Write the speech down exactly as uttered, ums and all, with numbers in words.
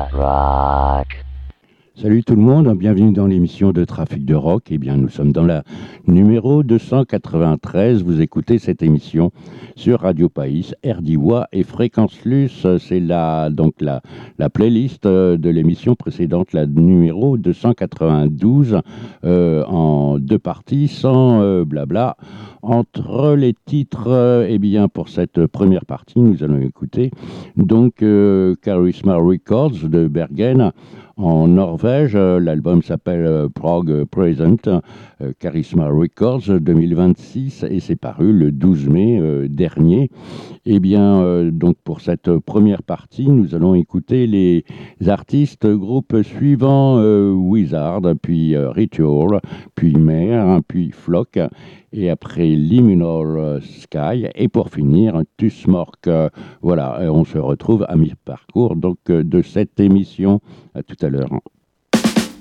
rock. Salut tout le monde, bienvenue dans l'émission de Trafic de Rock. Eh bien, nous sommes dans la numéro deux cent quatre-vingt-treize. Vous écoutez cette émission sur Radio Païs, R D W A et Fréquence Luce. C'est la, donc la, la playlist de l'émission précédente, la numéro deux cent quatre-vingt-douze, euh, en deux parties, sans euh, blabla. Entre les titres, euh, eh bien, pour cette première partie, nous allons écouter donc euh, Charisma Records de Bergen, en Norvège. L'album s'appelle euh, Prague Present, euh, Charisma Records deux mille vingt-six, et c'est paru le douze mai euh, dernier. Et bien, euh, donc pour cette première partie, nous allons écouter les artistes groupes suivants: euh, Wizard, puis euh, Ritual, puis Mare, puis Flock, et après Liminal Sky, et pour finir Tusmork. Euh, voilà, et on se retrouve à mi-parcours donc euh, de cette émission. À tout à l'heure.